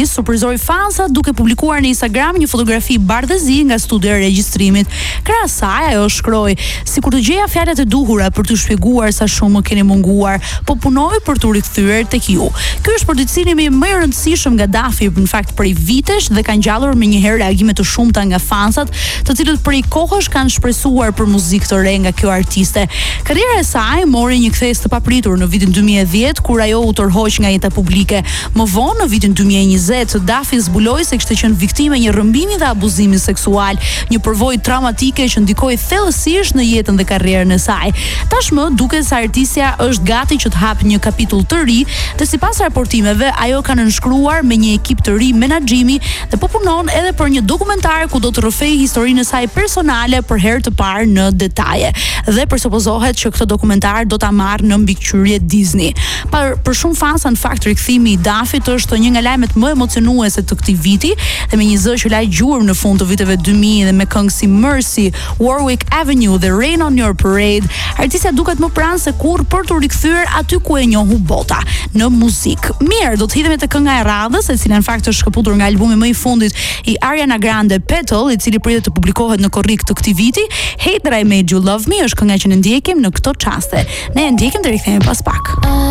artist surprizoi fansat duke publikuar në Instagram një fotografi bardhëzi nga studio e regjistrimit. Krahas asaj, ajo shkroi: "Sikur të gjeja fjalët e duhura për t'u shpjeguar sa shumë më keni munguar, po punoj për t'u rikthyer tek ju." Ky është përgjigjësimi më i rëndësishëm nga Dafi në fakt prej vitesh dhe ka ngjallur me një herë reagime të shumta nga fansat, të cilët prej kohësh kanë shpresuar për muzikë të re nga kjo artiste. Karriera e saj mori një kthesë të papritur në vitin 2010 kur ajo u tërhoq nga jeta publike. Më vonë në vitin 2020 Dafi zbuloi se kishte qenë viktime një rrëmbimi dhe abuzimi seksual, një përvojë traumatike që ndikoi thellësisht në jetën dhe karrierën e saj. Tashmë duket se artistja është gati që të hapë një kapitull të ri dhe sipas raportimeve ajo ka nënshkruar me një ekip të ri menaxhimi dhe po punon edhe për një dokumentar ku do të rrëfejë historinë e saj personale për herë të parë në detaje. Dhe përsupozohet që këtë dokumentar do ta marrë në mbikëqyrje Disney. Për shumë fansa në fakt rikthimi i Dafit është një nga lajmet më emocionuese të këtij viti dhe me një zë që laj gjurmë në fund të viteve 2000 dhe me këngë si Mercy, Warwick Avenue dhe Rain on Your Parade, artistja duket më pranë se kurrë për t'u rikthyer aty ku e njohu bota, në muzikë. Mirë, do të hidhemi te kënga e radhës, e cila në fakt është shkëputur nga albumi më i fundit i Ariana Grande, Petal, i cili pritet të publikohet në korrik të këtij viti. Hate That I Made You Love Me është kënga që ne ndjekim në këto çaste. Ne e ndjekim deri kthehemi pas pak.